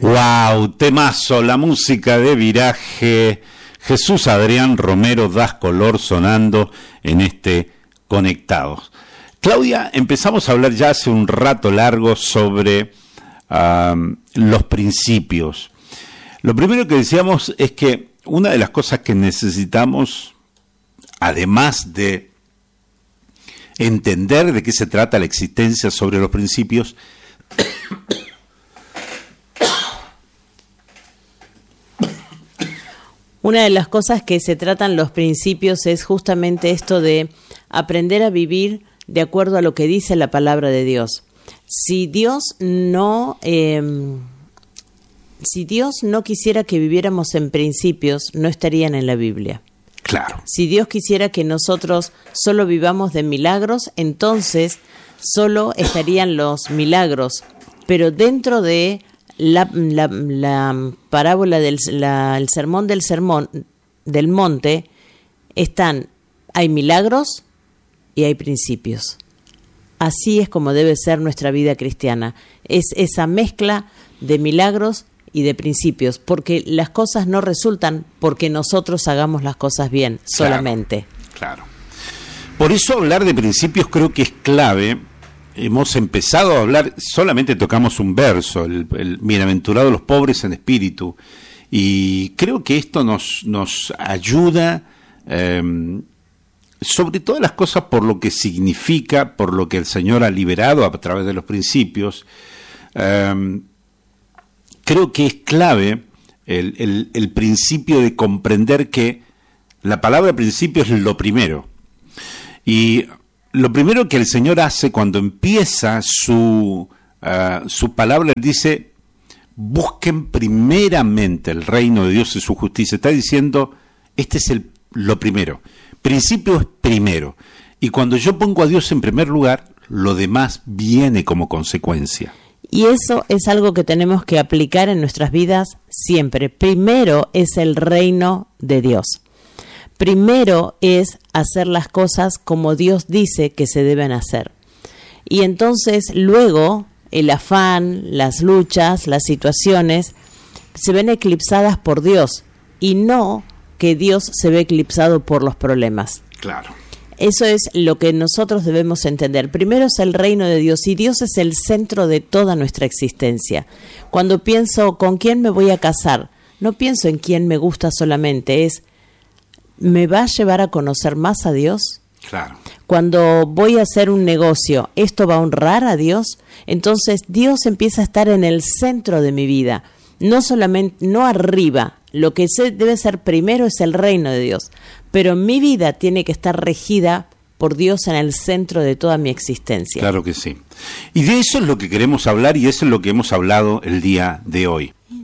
Wow, temazo, la música de Viraje. Jesús Adrián Romero, Das Color, sonando en este Conectados. Claudia, empezamos a hablar ya hace un rato largo sobre los principios. Lo primero que decíamos es que una de las cosas que necesitamos, además de entender de qué se trata la existencia sobre los principios, una de las cosas que se tratan los principios es justamente esto de aprender a vivir de acuerdo a lo que dice la palabra de Dios. Si Dios no quisiera que viviéramos en principios, no estarían en la Biblia. Claro. Si Dios quisiera que nosotros solo vivamos de milagros, entonces solo estarían los milagros. Pero dentro de la parábola el sermón del monte hay milagros y hay principios. Así es como debe ser nuestra vida cristiana. Es esa mezcla de milagros y de principios, porque las cosas no resultan porque nosotros hagamos las cosas bien, solamente. Claro. Por eso hablar de principios creo que es clave. Hemos empezado a hablar, solamente tocamos un verso, el bienaventurado los pobres en espíritu, y creo que esto nos ayuda, sobre todas las cosas, por lo que significa, por lo que el Señor ha liberado a través de los principios. Creo que es clave el principio de comprender que la palabra principio es lo primero. Y lo primero que el Señor hace cuando empieza su palabra, Él dice, busquen primeramente el reino de Dios y su justicia. Está diciendo, este es lo primero. Principio es primero. Y cuando yo pongo a Dios en primer lugar, lo demás viene como consecuencia. Y eso es algo que tenemos que aplicar en nuestras vidas siempre. Primero es el reino de Dios. Primero es hacer las cosas como Dios dice que se deben hacer. Y entonces luego el afán, las luchas, las situaciones se ven eclipsadas por Dios y no que Dios se ve eclipsado por los problemas. Claro. Eso es lo que nosotros debemos entender. Primero es el reino de Dios y Dios es el centro de toda nuestra existencia. Cuando pienso con quién me voy a casar, no pienso en quién me gusta solamente, ¿me va a llevar a conocer más a Dios? Claro. Cuando voy a hacer un negocio, ¿esto va a honrar a Dios? Entonces Dios empieza a estar en el centro de mi vida, no arriba. Lo que debe ser primero es el reino de Dios, pero mi vida tiene que estar regida por Dios en el centro de toda mi existencia. Claro que sí. Y de eso es lo que queremos hablar y eso es lo que hemos hablado el día de hoy.